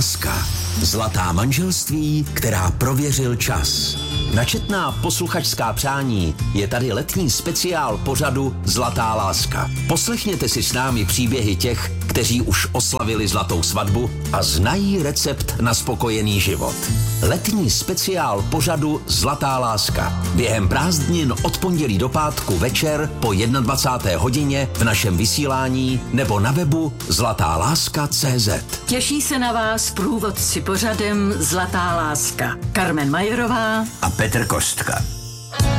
láska. Zlatá manželství, která prověřil čas. Načetná posluchačská přání je tady letní speciál pořadu Zlatá láska. Poslechněte si s námi příběhy těch, kteří už oslavili zlatou svatbu a znají recept na spokojený život. Letní speciál pořadu Zlatá láska. Během prázdnin od pondělí do pátku večer po 21. hodině v našem vysílání nebo na webu zlatáláska.cz. Těší se na vás průvodci pořadem Zlatá láska. Carmen Majerová a Petr Kostka.